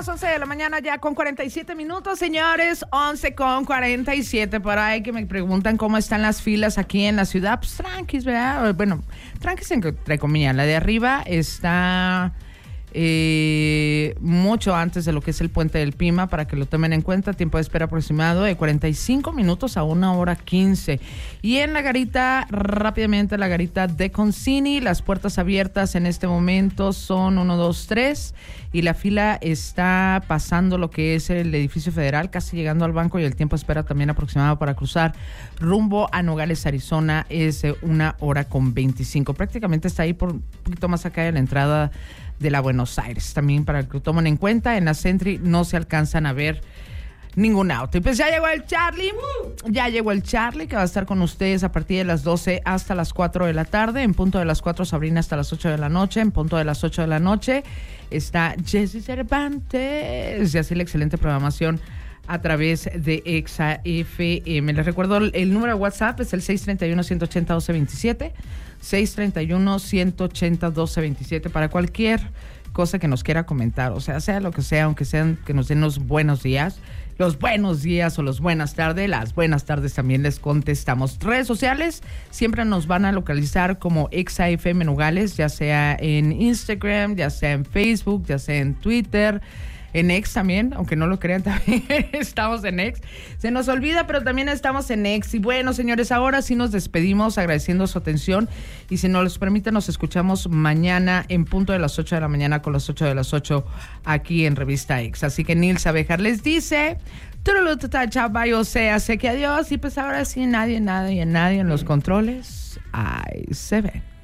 las 11 de la mañana ya con 47 minutos, señores. 11 con 47. Por ahí que me preguntan cómo están las filas aquí en la ciudad. Pues tranquis, ¿verdad? Bueno, tranquis entre comillas. La de arriba está mucho antes de lo que es el Puente del Pima, para que lo tomen en cuenta. Tiempo de espera aproximado de 45 minutos a 1:15. Y en la garita, rápidamente, la garita de Concini, las puertas abiertas en este momento son 1, 2, 3, y la fila está pasando lo que es el edificio federal, casi llegando al banco, y el tiempo de espera también aproximado para cruzar rumbo a Nogales, Arizona, es 1:25. Prácticamente está ahí por un poquito más acá de la entrada de la Buenos Aires. También para que lo tomen en cuenta, en la Sentry no se alcanzan a ver ningún auto. Y pues ya llegó el Charlie, que va a estar con ustedes a partir de las 12 hasta las 4 de la tarde. En punto de las 4, Sabrina, hasta las 8 de la noche. En punto de las 8 de la noche está Jessy Cervantes, y así la excelente programación a través de Exa FM. Les recuerdo, el número de WhatsApp es el 631-180-1227, 631-180-1227, para cualquier cosa que nos quiera comentar, o sea lo que sea, aunque sean que nos den los buenos días o los buenas tardes. Las buenas tardes también les contestamos. Redes sociales siempre nos van a localizar como Exa FM Nogales, ya sea en Instagram, ya sea en Facebook, ya sea en Twitter, en X también, aunque no lo crean, también estamos en X. Se nos olvida, pero también estamos en X. Y bueno, señores, ahora sí nos despedimos agradeciendo su atención, y si nos los permite, nos escuchamos mañana en punto de las 8 de la mañana con las 8 de las 8 aquí en Revista X. Así que Nilsa Bejar les dice, o sea, sé que adiós, y pues ahora sí nadie en los controles. Ahí se ven.